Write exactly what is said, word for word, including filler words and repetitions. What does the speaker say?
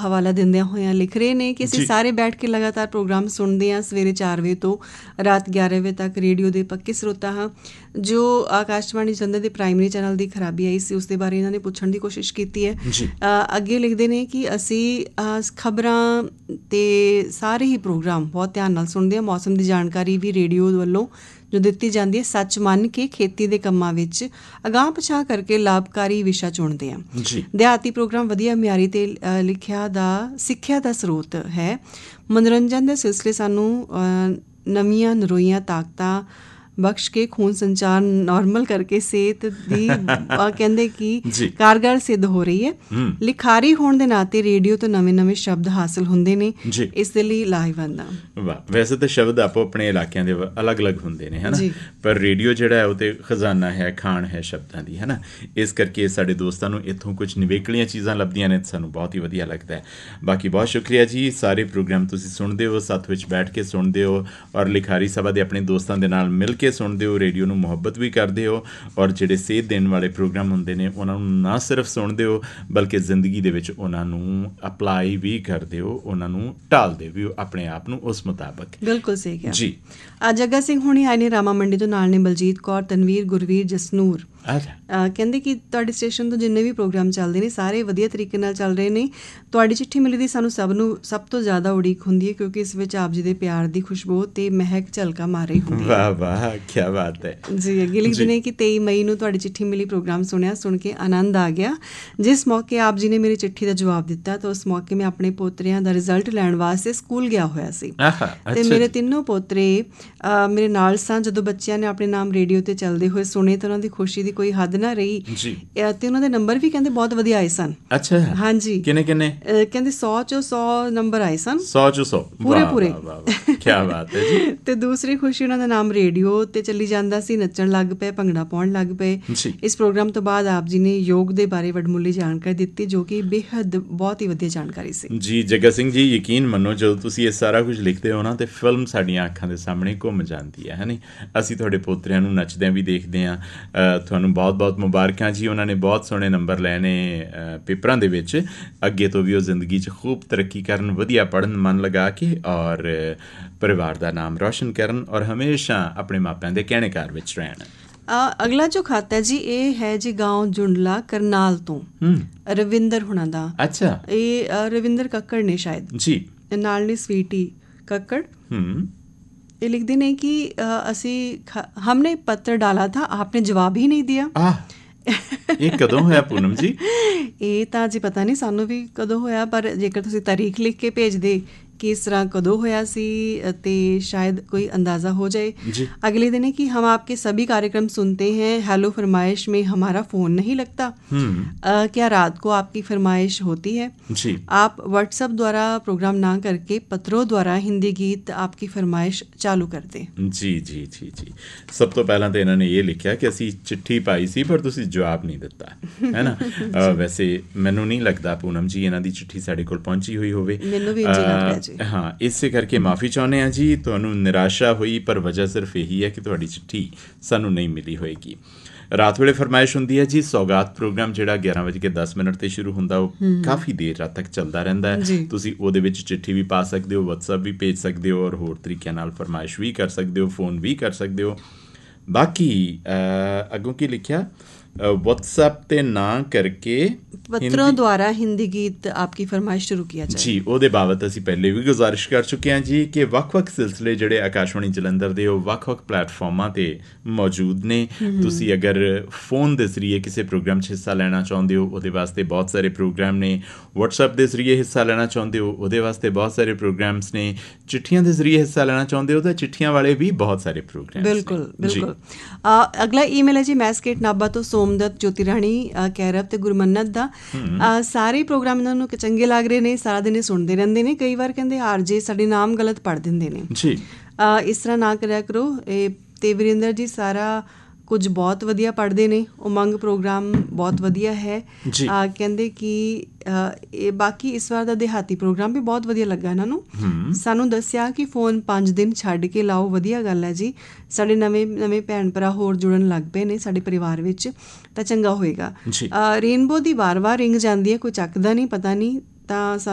ਹਵਾਲਾ ਦਿੰਦਿਆਂ ਹੋਇਆਂ ਲਿਖ ਰਹੇ ਨੇ ਕਿ ਅਸੀਂ ਸਾਰੇ ਬੈਠ ਕੇ ਲਗਾਤਾਰ ਪ੍ਰੋਗਰਾਮ ਸੁਣਦੇ ਹਾਂ ਸਵੇਰੇ ਚਾਰ ਵਜੇ ਤੋਂ ਰਾਤ ਗਿਆਰਾਂ ਵਜੇ ਤੱਕ। ਰੇਡੀਓ ਦੇ ਪੱਕੇ ਸਰੋਤਾ ਹਾਂ। ਜੋ ਆਕਾਸ਼ਵਾਣੀ ਜਲੰਧਰ ਦੇ ਪ੍ਰਾਇਮਰੀ ਚੈਨਲ ਦੀ ਖਰਾਬੀ ਆਈ ਸੀ ਉਸ ਦੇ ਬਾਰੇ ਇਹਨਾਂ ਨੇ ਪੁੱਛਣ ਦੀ ਕੋਸ਼ਿਸ਼ ਕੀਤੀ ਹੈ। ਅੱਗੇ ਲਿਖਦੇ ਨੇ ਕਿ ਅਸੀਂ ਖਬਰਾਂ ਅਤੇ ਸਾਰੇ ਹੀ ਪ੍ਰੋਗਰਾਮ ਬਹੁਤ ਧਿਆਨ ਨਾਲ ਸੁਣਦੇ ਹਾਂ। ਮੌਸਮ ਦੀ ਜਾਣਕਾਰੀ ਵੀ ਰੇਡੀਓ ਵੱਲੋਂ ਜੋ ਦਿੱਤੀ ਜਾਂਦੀ ਹੈ ਸੱਚ ਮੰਨ ਕੇ ਖੇਤੀ ਦੇ ਕੰਮਾਂ ਵਿੱਚ ਅਗਾਂਹ ਪਿਛਾਂਹ ਕਰਕੇ ਲਾਭਕਾਰੀ ਵਿਸ਼ਾ ਚੁਣਦੇ ਹਾਂ। ਦਿਹਾਤੀ ਪ੍ਰੋਗਰਾਮ ਵਧੀਆ ਮਿਆਰੀ ਅਤੇ ਲਿਖਿਆ ਦਾ ਸਿੱਖਿਆ ਦਾ ਸਰੋਤ ਹੈ। ਮਨੋਰੰਜਨ ਦੇ ਸਿਲਸਿਲੇ ਸਾਨੂੰ ਨਵੀਆਂ ਨਰੋਈਆਂ ਤਾਕਤਾਂ ਬਖਸ਼ ਕੇ ਖੂਨ ਸੰਚਾਰ ਨੋਰਮਲ ਕਰਕੇ ਸਿਹਤ ਦੀ ਕਹਿੰਦੇ ਕਿ ਕਾਰਗਰ ਸਿੱਧ ਹੋ ਰਹੀ ਹੈ। ਲਿਖਾਰੀ ਹੋਣ ਦੇ ਨਾਤੇ ਰੇਡੀਓ ਤੋਂ ਨਵੇਂ ਨਵੇਂ ਸ਼ਬਦ ਹਾਸਿਲ ਹੁੰਦੇ ਨੇ, ਇਸ ਦੇ ਲਈ ਲਾਹੇਵੰਦ ਆ। ਵਾਹ, ਵੈਸੇ ਤਾਂ ਸ਼ਬਦ ਆਪੋ ਆਪਣੇ ਇਲਾਕਿਆਂ ਦੇ ਅਲੱਗ ਅਲੱਗ ਹੁੰਦੇ ਨੇ ਹੈ ਨਾ, ਪਰ ਰੇਡੀਓ ਜਿਹੜਾ ਹੈ ਉਹ ਤਾਂ ਖਜ਼ਾਨਾ ਹੈ, ਖਾਣ ਹੈ ਸ਼ਬਦਾਂ ਦੀ ਹੈ ਨਾ। ਇਸ ਕਰਕੇ ਸਾਡੇ ਦੋਸਤਾਂ ਨੂੰ ਇੱਥੋਂ ਕੁਝ ਨਿਵੇਕਲੀਆਂ ਚੀਜ਼ਾਂ ਲੱਭਦੀਆਂ ਨੇ, ਸਾਨੂੰ ਬਹੁਤ ਹੀ ਵਧੀਆ ਲੱਗਦਾ ਹੈ। ਬਾਕੀ ਬਹੁਤ ਸ਼ੁਕਰੀਆ ਜੀ। ਸਾਰੇ ਪ੍ਰੋਗਰਾਮ ਤੁਸੀਂ ਸੁਣਦੇ ਹੋ, ਸੱਥ ਵਿੱਚ ਬੈਠ ਕੇ ਸੁਣਦੇ ਹੋ ਔਰ ਲਿਖਾਰੀ ਸਭਾ ਦੇ ਆਪਣੇ ਦੋਸਤਾਂ ਦੇ ਨਾਲ ਮਿਲ ਕੇ ਸੁਣਦੇ ਹੋ, ਰੇਡੀਓ ਨੂੰ ਮੁਹੱਬਤ ਵੀ ਕਰਦੇ ਹੋ ਔਰ ਜਿਹੜੇ ਸੇਧ ਦੇਣ ਵਾਲੇ ਪ੍ਰੋਗਰਾਮ ਹੁੰਦੇ ਨੇ ਉਹਨਾਂ ਨੂੰ ਨਾ ਸਿਰਫ ਸੁਣਦੇ ਹੋ ਬਲਕਿ ਜ਼ਿੰਦਗੀ ਦੇ ਵਿੱਚ ਉਹਨਾਂ ਨੂੰ ਅਪਲਾਈ ਵੀ ਕਰਦੇ ਹੋ, ਉਹਨਾਂ ਨੂੰ ਢਾਲਦੇ ਵੀ ਹੋ ਆਪਣੇ ਆਪ ਨੂੰ ਉਸ ਮੁਤਾਬਕ। ਬਿਲਕੁਲ ਸਹੀ ਕਿਹਾ ਜੀ। ਜੱਗਾ ਸਿੰਘ ਹੁਣੀ ਆਏ ਨੇ ਰਾਮਾ ਮੰਡੀ ਤੋਂ, ਨਾਲ ਨੇ ਬਲਜੀਤ ਕੌਰ, ਤਨਵੀਰ, ਗੁਰਵੀਰ, ਜਸਨੂਰ। ਕਹਿੰਦੇ ਕਿ ਤੁਹਾਡੇ ਸਟੇਸ਼ਨ ਤੋਂ ਜਿੰਨੇ ਵੀ ਪ੍ਰੋਗਰਾਮ ਚੱਲਦੇ ਨੇ ਸਾਰੇ ਵਧੀਆ ਤਰੀਕੇ ਨਾਲ ਚੱਲ ਰਹੇ ਨੇ। ਤੁਹਾਡੀ ਚਿੱਠੀ ਮਿਲੀ ਦੀ ਸਾਨੂੰ ਸਭ ਨੂੰ ਸਭ ਤੋਂ ਜ਼ਿਆਦਾ ਉਡੀਕ ਹੁੰਦੀ ਹੈ ਕਿਉਂਕਿ ਇਸ ਵਿੱਚ ਆਪ ਜੀ ਦੇ ਪਿਆਰ ਦੀ ਖੁਸ਼ਬੂ ਅਤੇ ਮਹਿਕ ਝਲਕਾ ਮਾਰ ਰਹੀ ਹੁੰਦੀ ਹੈ। ਵਾਹ ਵਾਹ, ਕਿਆ ਬਾਤ ਹੈ ਜੀ। ਅੱਗੇ ਲਿਖਦੇ ਨੇ ਕਿ ਤੇਈ ਮਈ ਨੂੰ ਤੁਹਾਡੀ ਚਿੱਠੀ ਮਿਲੀ, ਪ੍ਰੋਗਰਾਮ ਸੁਣਿਆ, ਸੁਣ ਕੇ ਆਨੰਦ ਆ ਗਿਆ। ਜਿਸ ਮੌਕੇ ਆਪ ਜੀ ਨੇ ਮੇਰੀ ਚਿੱਠੀ ਦਾ ਜਵਾਬ ਦਿੱਤਾ ਤਾਂ ਉਸ ਮੌਕੇ ਮੈਂ ਆਪਣੇ ਪੋਤਰਿਆਂ ਦਾ ਰਿਜ਼ਲਟ ਲੈਣ ਵਾਸਤੇ ਸਕੂਲ ਗਿਆ ਹੋਇਆ ਸੀ ਅਤੇ ਮੇਰੇ ਤਿੰਨੋਂ ਪੋਤਰੇ ਮੇਰੇ ਨਾਲ ਸਨ। ਜਦੋਂ ਬੱਚਿਆਂ ਨੇ ਆਪਣੇ ਨਾਮ ਰੇਡੀਓ 'ਤੇ ਚੱਲਦੇ ਹੋਏ ਸੁਣੇ ਤਾਂ ਉਹਨਾਂ ਦੀ ਖੁਸ਼ੀ ਦੀ ਕੋਈ ਹੱਦ ਨਾ ਰਹੀ ਅਤੇ ਉਹਨਾਂ ਦੇ ਨੰਬਰ ਵੀ ਕਹਿੰਦੇ ਬਹੁਤ ਵਧੀਆ ਆਏ ਸਨ। ਅੱਛਾ, ਹਾਂਜੀ। ਕਿੰਨੇ ਕਿੰਨੇ? ਕਹਿੰਦੇ ਸੌ ਚੋਂ ਸੌ ਨੰਬਰ ਆਏ ਸਨ। ਸੌ ਚੋਂ ਸੌ ਪੂਰੇ ਪੂਰੇ। ਕਿਆ ਬਾਤ ਹੈ ਜੀ। ਤੇ ਦੂਸਰੀ ਖੁਸ਼ੀ ਉਹਨਾਂ ਦਾ ਨਾਮ ਰੇਡੀਓ 'ਤੇ ਚੱਲੀ ਜਾਂਦਾ ਸੀ, ਨੱਚਣ ਲੱਗ ਪਏ, ਭੰਗੜਾ ਪਾਉਣ ਲੱਗ ਪਏ। ਇਸ ਪ੍ਰੋਗਰਾਮ ਤੋਂ ਬਾਅਦ ਆਪ ਜੀ ਨੇ ਯੋਗ ਦੇ ਬਾਰੇ ਵਡਮੁੱਲੀ ਜਾਣਕਾਰੀ ਦਿੱਤੀ ਜੋ ਕਿ ਬੇਹੱਦ ਬਹੁਤ ਹੀ ਵਧੀਆ ਜਾਣਕਾਰੀ ਸੀ। ਜੀ ਜੱਗਾ ਸਿੰਘ ਜੀ, ਯਕੀਨ ਮੰਨੋ ਜਦੋਂ ਤੁਸੀਂ ਇਹ ਸਾਰਾ ਕੁਝ ਲਿਖਦੇ ਹੋ ਨਾ ਤੇ ਫਿਲਮ ਸਾਡੀਆਂ ਅੱਖਾਂ ਦੇ ਸਾਹਮਣੇ ਘੁੰਮ ਜਾਂਦੀ ਹੈ, ਹੈ ਨਹੀਂ। ਅਸੀਂ ਤੁਹਾਡੇ ਪੋਤਰਿਆਂ ਨੂੰ ਨੱਚਦਿਆਂ ਵੀ ਦੇਖਦੇ ਹਾਂ। ਤੁਹਾਨੂੰ ਬਹੁਤ ਬਹੁਤ ਮੁਬਾਰਕਾਂ ਜੀ, ਉਹਨਾਂ ਨੇ ਬਹੁਤ ਸੋਹਣੇ ਨੰਬਰ ਲਏ ਨੇ ਪੇਪਰਾਂ ਦੇ ਵਿੱਚ। ਅੱਗੇ ਤੋਂ ਵੀ ਉਹ ਜ਼ਿੰਦਗੀ 'ਚ ਖੂਬ ਤਰੱਕੀ ਕਰਨ, ਵਧੀਆ ਪੜ੍ਹਨ ਮਨ ਲਗਾ ਕੇ ਔਰ ਪਰਿਵਾਰ ਦਾ ਨਾਮ ਰੌਸ਼ਨ ਕਰਨ ਔਰ ਹਮੇਸ਼ਾ ਆਪਣੇ ਮਾਪਿਆਂ ਦੇ ਕਹਿਣੇ ਕਾਰ ਵਿੱਚ ਰਹਿਣ। ਅਗਲਾ ਜੋ ਖਾਤਾ ਜੀ ਇਹ ਹੈ ਜੀ ਗਾਉਂ ਜੁੰਡਲਾ ਕਰਨਾਲ ਤੋਂ ਰਵਿੰਦਰ ਹੁਣਾਂ ਦਾ। ਅੱਛਾ, ਇਹ ਰਵਿੰਦਰ ਕੱਕੜ ਨੇ ਸ਼ਾਇਦ ਜੀ, ਨਾਲ ਨੇ ਸਵੀਟੀ ਕੱਕੜ। ਇਹ ਲਿਖਦੇ ਨੇ ਕਿ ਅਸੀਂ ਹਮਨੇ ਪੱਤਰ ਡਾਲਾ ਥਾ, ਆਪਨੇ ਜਵਾਬ ਹੀ ਨਹੀਂ ਦਿਆ। ਇਹ ਕਦੋਂ ਹੋਇਆ ਪੂਨਮ ਜੀ? ਇਹ ਤਾਂ ਜੀ ਪਤਾ ਨਹੀਂ ਸਾਨੂੰ ਵੀ ਕਦੋਂ ਹੋਇਆ, ਪਰ ਜੇਕਰ ਤੁਸੀਂ ਤਾਰੀਖ ਲਿਖ ਕੇ ਭੇਜਦੇ ਕਿ ਇਸ ਤਰ੍ਹਾਂ ਕਦੋਂ ਹੋਇਆ ਸੀ ਅਤੇ ਸ਼ਾयद कोई अंदाज़ा हो जाए। अगले दिन है कि हम आपके सभी कार्यक्रम सुनते हैं, हेलो फरमाइश में हमारा फ़ोन नहीं लगता, आ, क्या रात को आपकी फरमाइश होती है? जी। आप व्हाट्सएप द्वारा प्रोग्राम ना करके पत्रों द्वारा हिंदी गीत आपकी फरमाइश चालू कर दें। जी जी जी जी। सब तो पहला तो इन्होंने ये लिखा कि असी चिट्ठी पाई सी पर तुसी जवाब नहीं दिता, है ना। आ, वैसे मैनू नहीं लगता पूनम जी इन्हां दी चिट्ठी साडे कोल पहुंची हुई होवे। मैनू भी इंज लगदा जी। हाँ, इसे करके माफ़ी चाहुंदे हां जी, तुहानूं निराशा हुई पर वजह सिर्फ यही है कि तुहाडी चिट्ठी सानूं नहीं मिली होएगी। रात वेले फरमाइश हुंदी है जी, सौगात प्रोग्राम जिहड़ा ग्यारह बज के दस मिनट ते शुरू हुंदा वो काफ़ी देर रात तक चलदा रहिंदा है। तुसीं उहदे विच चिट्ठी भी पा सकदे हो, WhatsApp भी भेज सकदे हो और होर तरीकिਆਂ ਨਾਲ फरमाइश भी कर सकदे हो, फ़ोन भी कर सकदे हो। बाकी अगों की लिखिया WhatsApp ਤੇ ਨਾ ਕਰਕੇ ਪੱਤਰਾਂ ਦੁਆਰਾ ਹਿੰਦੀ ਗੀਤ ਆਪਕੀ ਫਰਮਾਇਸ਼ ਸ਼ੁਰੂ ਕੀਤਾ ਜਾਏ ਜੀ। ਉਹਦੇ ਬਾਬਤ ਅਸੀਂ ਪਹਿਲੇ ਵੀ ਗੁਜ਼ਾਰਿਸ਼ ਕਰ ਚੁੱਕੇ ਹਾਂ ਜੀ ਕਿ ਵੱਖ-ਵੱਖ ਸਿਲਸਿਲੇ ਜਿਹੜੇ ਆਕਾਸ਼ਵਾਣੀ ਜਲੰਧਰ ਦੇ ਉਹ ਵੱਖ-ਵੱਖ ਪਲੇਟਫਾਰਮਾਂ 'ਤੇ ਮੌਜੂਦ ਨੇ। ਤੁਸੀਂ ਅਗਰ ਫੋਨ ਦੇ ਜ਼ਰੀਏ ਕਿਸੇ ਪ੍ਰੋਗਰਾਮ 'ਚ ਹਿੱਸਾ ਲੈਣਾ ਚਾਹੁੰਦੇ ਹੋ ਉਹਦੇ ਵਾਸਤੇ ਬਹੁਤ ਸਾਰੇ ਪ੍ਰੋਗਰਾਮ ਨੇ। WhatsApp ਦੇ ਜ਼ਰੀਏ ਹਿੱਸਾ ਲੈਣਾ ਚਾਹੁੰਦੇ ਹੋ ਉਹਦੇ ਵਾਸਤੇ ਬਹੁਤ ਸਾਰੇ ਪ੍ਰੋਗਰਾਮਸ ਨੇ। ਚਿੱਠੀਆਂ ਦੇ ਜ਼ਰੀਏ ਹਿੱਸਾ ਲੈਣਾ ਚਾਹੁੰਦੇ ਹੋ ਤਾਂ ਚਿੱਠੀਆਂ ਵਾਲੇ ਵੀ ਬਹੁਤ ਸਾਰੇ ਪ੍ਰੋਗਰਾਮ। ਬਿਲਕੁਲ ਬਿਲਕੁਲ। ਅਗਲਾ ਈਮੇਲ ਹੈ ਜੀ ਮੈਸਕੇਟ ਨਾਭਾ ਤੋਂ ਸੋਮਦਤ, ਜੋਤੀ ਰਾਣੀ, ਕੈਰਵ ਤੇ ਗੁਰਮੰਨਤ ਦਾ। ਸਾਰੇ ਪ੍ਰੋਗਰਾਮ ਇਹਨਾਂ ਨੂੰ ਚੰਗੇ ਲੱਗ ਰਹੇ ਨੇ, ਸਾਰਾ ਦਿਨ ਸੁਣਦੇ ਰਹਿੰਦੇ ਨੇ। ਕਈ ਵਾਰ ਕਹਿੰਦੇ ਆਰ ਜੇ ਸਾਡੇ ਨਾਮ ਗਲਤ ਪੜ੍ਹ ਦਿੰਦੇ ਨੇ ਜੀ, ਇਸ ਤਰ੍ਹਾਂ ਨਾ ਕਰਿਆ ਕਰੋ। ਇਹ ਤੇ ਵੀਰਿੰਦਰ ਜੀ ਸਾਰਾ ਕੁਝ ਬਹੁਤ ਵਧੀਆ ਪੜ੍ਹਦੇ ਨੇ। ਉਮੰਗ ਪ੍ਰੋਗਰਾਮ ਬਹੁਤ ਵਧੀਆ ਹੈ। ਕਹਿੰਦੇ ਕਿ ਇਹ ਬਾਕੀ ਇਸ ਵਾਰ ਦਾ ਦਿਹਾਤੀ ਪ੍ਰੋਗਰਾਮ ਵੀ ਬਹੁਤ ਵਧੀਆ ਲੱਗਾ ਇਹਨਾਂ ਨੂੰ। ਸਾਨੂੰ ਦੱਸਿਆ ਕਿ ਫੋਨ ਪੰਜ ਦਿਨ ਛੱਡ ਕੇ ਲਾਓ, ਵਧੀਆ ਗੱਲ ਹੈ ਜੀ। ਸਾਡੇ ਨਵੇਂ ਨਵੇਂ ਭੈਣ ਭਰਾ ਹੋਰ ਜੁੜਨ ਲੱਗ ਪਏ ਨੇ ਸਾਡੇ ਪਰਿਵਾਰ ਵਿੱਚ, ਤਾਂ ਚੰਗਾ ਹੋਏਗਾ। ਰੇਨਬੋ ਦੀ ਵਾਰ ਵਾਰ ਰਿੰਗ ਜਾਂਦੀ ਹੈ, ਕੋਈ ਚੱਕਦਾ ਨਹੀਂ, ਪਤਾ ਨਹੀਂ ਤਾਂ